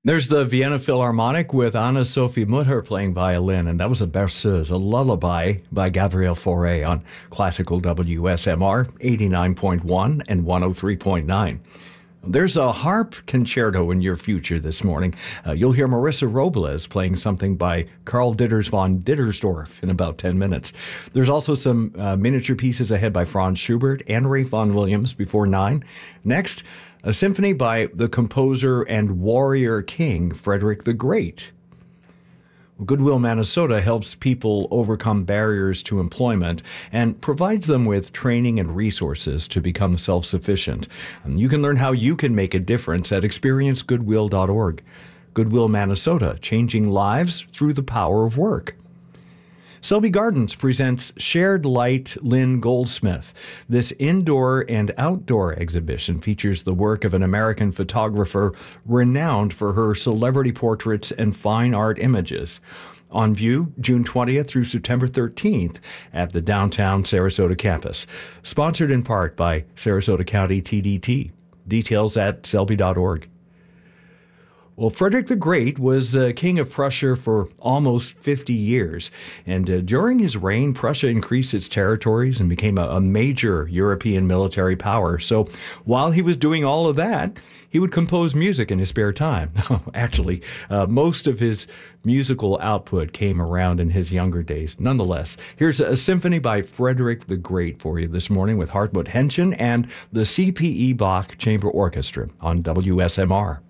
There's the Vienna Philharmonic with Anna-Sophie Mutter playing violin, and that was a berceuse, a lullaby by Gabriel Fauré on classical WSMR 89.1 and 103.9. There's a harp concerto in your future this morning. You'll hear Marissa Robles playing something by Karl Ditters von Dittersdorf in about 10 minutes. There's also some miniature pieces ahead by Franz Schubert and Ralph Vaughan Williams before 9. Next, a symphony by the composer and warrior king Frederick the Great. Goodwill Manitoba helps people overcome barriers to employment and provides them with training and resources to become self-sufficient. And you can learn how you can make a difference at experiencegoodwill.org. Goodwill Manitoba, changing lives through the power of work. Selby Gardens presents Shared Light Lynn Goldsmith. This indoor and outdoor exhibition features the work of an American photographer renowned for her celebrity portraits and fine art images. On view June 20th through September 13th at the downtown Sarasota campus. Sponsored in part by Sarasota County TDT. Details at selby.org. Well, Frederick the Great was king of Prussia for almost 50 years, and during his reign, Prussia increased its territories and became a major European military power. So while he was doing all of that, he would compose music in his spare time. Actually, most of his musical output came around in his younger days. Nonetheless, here's a symphony by Frederick the Great for you this morning with Hartmut Henschen and the CPE Bach Chamber Orchestra on WSMR.